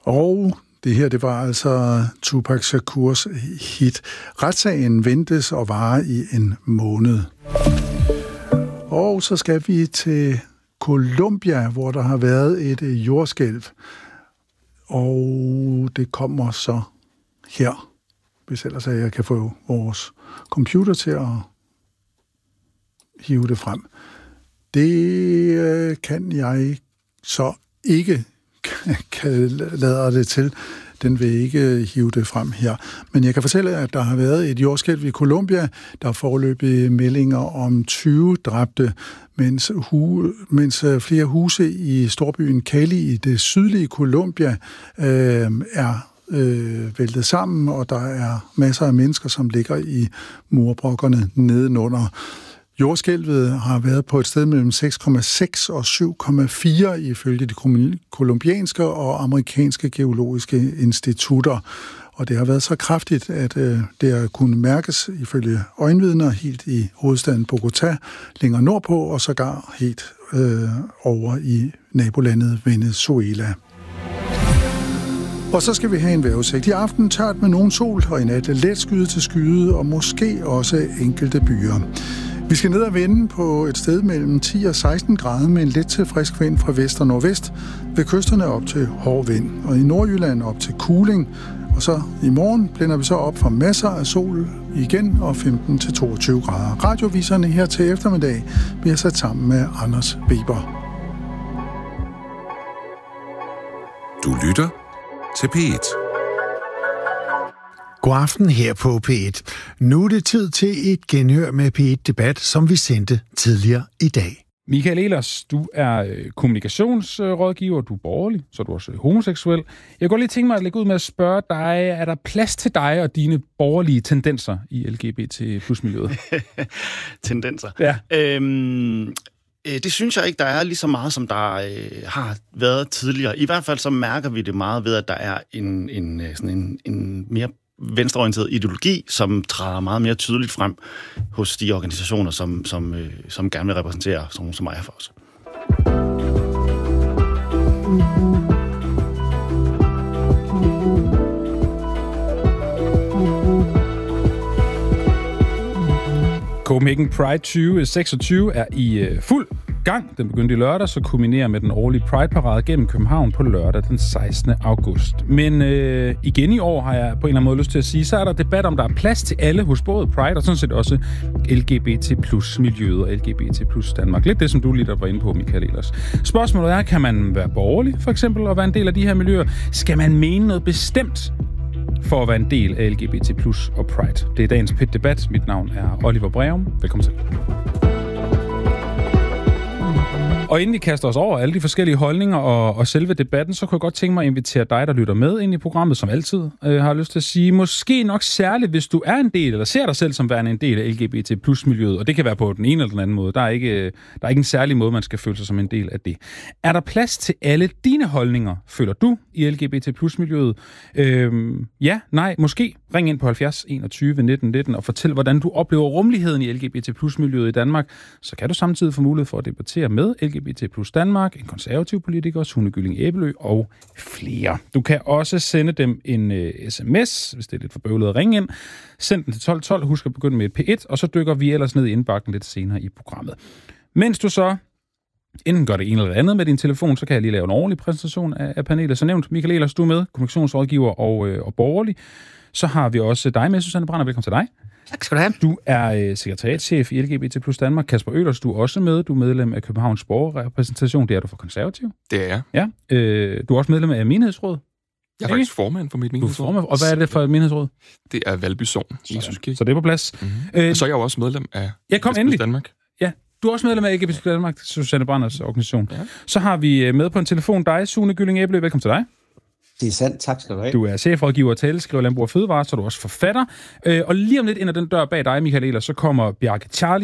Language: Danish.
Og det her, det var altså Tupac Shakurs hit. Retssagen ventes at vare i en måned. Og så skal vi til Colombia, hvor der har været et jordskælv. Og det kommer så her, hvis ellers jeg kan få vores computer til at hive det frem. Det kan jeg så ikke lade det til. Den vil ikke hive det frem her. Men jeg kan fortælle, at der har været et jordskælv i Colombia. Der er foreløbig meldinger om 20 dræbte, mens flere huse i storbyen Cali i det sydlige Colombia er væltet sammen, og der er masser af mennesker, som ligger i murbrokkerne nedenunder. Jordskælvet har været på et sted mellem 6,6 og 7,4 ifølge de kolumbianske og amerikanske geologiske institutter. Og det har været så kraftigt, at det har kunnet mærkes ifølge øjenvidner helt i hovedstaden Bogotá, længere nordpå og sågar helt over i nabolandet Venezuela. Og så skal vi have en vejrudsigt. I aften tørt med nogen sol, og i nat let skyde til skyde, og måske også enkelte byer. Vi skal ned og vende på et sted mellem 10 og 16 grader med en let til frisk vind fra vest og nordvest. Ved kysterne op til hård vind, og i Nordjylland op til kuling. Og så i morgen blænder vi så op for masser af sol igen og 15 til 22 grader. Radioviserne her til eftermiddag bliver sat sammen med Anders Weber. Du lytter til P1. God aften her på P1. Nu er det tid til et genhør med P1-debat, som vi sendte tidligere i dag. Michael Ehlers, du er kommunikationsrådgiver, du er borgerlig, så er du også homoseksuel. Jeg kunne lige tænke mig at lægge ud med at spørge dig, er der plads til dig og dine borgerlige tendenser i LGBT+-miljøet? Tendenser? Ja. Det synes jeg ikke, der er lige så meget, som der har været tidligere. I hvert fald så mærker vi det meget ved, at der er en mere venstreorienteret ideologi, som træder meget mere tydeligt frem hos de organisationer, som gerne vil repræsentere sådan nogle som mig for os. Copenhagen Pride 2026 er i fuld gang. Den begyndte i lørdag, så kulminerer med den årlige Pride-parade gennem København på lørdag den 16. august. Men igen i år har jeg på en eller anden måde lyst til at sige, så er der debat om, der er plads til alle hos både Pride og sådan set også LGBT+-miljøet og LGBT+ Danmark. Lidt det, som du lige der var inde på, Michael Ehlers. Spørgsmålet er, kan man være borgerlig, for eksempel, og være en del af de her miljøer? Skal man mene noget bestemt for at være en del af LGBT+ og Pride? Det er dagens PIT-debat. Mit navn er Oliver Breum. Velkommen til. Og inden vi kaster os over alle de forskellige holdninger og selve debatten, så kunne jeg godt tænke mig at invitere dig, der lytter med ind i programmet, som altid har lyst til at sige. Måske nok særligt, hvis du er en del, eller ser dig selv som værende en del af LGBT+-miljøet, og det kan være på den ene eller den anden måde. Der er ikke en særlig måde, man skal føle sig som en del af det. Er der plads til alle dine holdninger, føler du, i LGBT+-miljøet? Ja, nej, måske. Ring ind på 70 21 19 19 og fortæl, hvordan du oplever rummeligheden i LGBT+-miljøet i Danmark. Så kan du samtidig få mulighed for at debattere med LGBT+ Danmark, en konservativ politiker, Sune Gylling Æbelø og flere. Du kan også sende dem en sms, hvis det er lidt for bøvlet at ringe ind. Send den til 1212, husk at begynde med et P1, og så dykker vi ellers ned i indbakken lidt senere i programmet. Mens du så enten gør det ene eller andet med din telefon, så kan jeg lige lave en ordentlig præsentation af panelet. Så nævnt Michael Ehlers, du er med, kommunikationsrådgiver og borgerlig. Så har vi også dig med, Susanne Brander. Velkommen til dig. Tak skal du have. Du er sekretariatschef i LGBT+ Danmark. Kasper Øhlers, du er også med. Du er medlem af Københavns Borgerrepræsentation. Det er du for konservativ. Det er jeg. Ja. Du er også medlem af menighedsråd. Jeg er faktisk formand for mit menighedsråd. Og hvad er det for et menighedsråd? Det er Valby Sogn. Så det er på plads. Mm-hmm. Så er jeg jo også medlem af LGBT+ Danmark. Ja, du er også medlem af LGBT+ Danmark, Susanne Branders organisation. Ja. Så har vi med på en telefon dig, Sune Gylling Æbelø. Velkommen til dig. Det er sandt. Tak skal du have. Du er chefrådgiver og taleskriver Landbrug og Fødevare, så er du også forfatter. Og lige om lidt ind ad den dør bag dig, Michael Ehlers, så kommer Bjarke Charlie